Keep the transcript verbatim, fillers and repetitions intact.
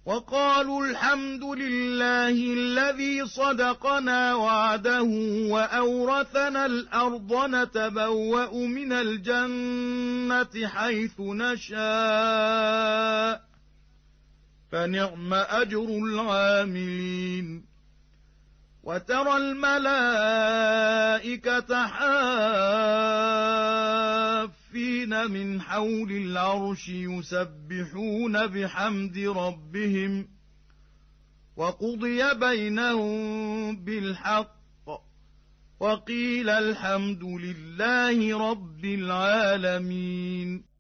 وقالوا الحمد لله الذي صدقنا وعده وأورثنا الأرض نتبوأ من الجنة حيث نشاء فنعم أجر العاملين وترى الملائكة حافين من حول العرش يسبحون بحمد ربهم وقضي بينهم بالحق وقيل الحمد لله رب العالمين.